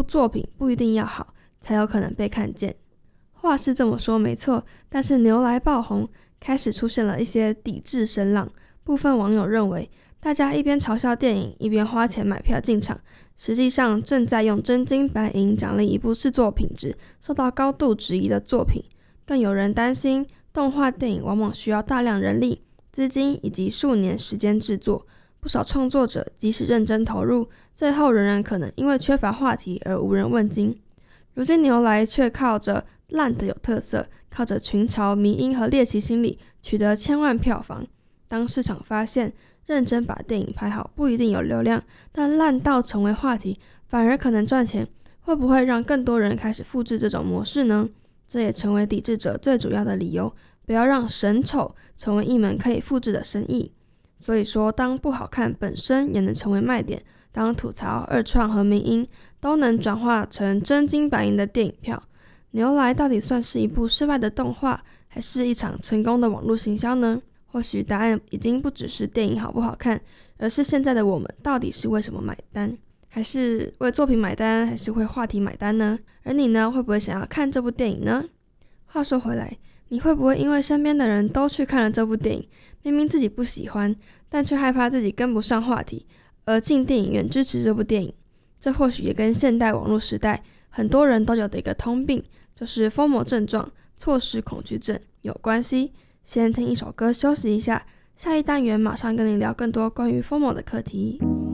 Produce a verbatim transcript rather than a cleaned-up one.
作品不一定要好才有可能被看见。话是这么说没错，但是牛来爆红，开始出现了一些抵制声浪。部分网友认为，大家一边嘲笑电影，一边花钱买票进场，实际上正在用真金白银奖励一部制作品质受到高度质疑的作品。更有人担心，动画电影往往需要大量人力、资金以及数年时间制作，不少创作者即使认真投入，最后仍然可能因为缺乏话题而无人问津。如今牛来却靠着烂的有特色，靠着群嘲、迷因和猎奇心理取得千万票房。当市场发现认真把电影拍好不一定有流量，但烂到成为话题反而可能赚钱，会不会让更多人开始复制这种模式呢？这也成为抵制者最主要的理由，不要让神丑成为一门可以复制的生意。所以说，当不好看本身也能成为卖点，当吐槽、二创和迷因都能转化成真金白银的电影票，牛来到底算是一部失败的动画，还是一场成功的网络行销呢？或许答案已经不只是电影好不好看，而是现在的我们到底是为什么买单？还是为作品买单，还是为话题买单呢？而你呢，会不会想要看这部电影呢？话说回来，你会不会因为身边的人都去看了这部电影，明明自己不喜欢，但却害怕自己跟不上话题，而进电影院支持这部电影？这或许也跟现代网络时代很多人都有的一个通病，就是 FOMO 症状、错失恐惧症有关系。先听一首歌休息一下，下一单元马上跟你聊更多关于 FOMO 的课题。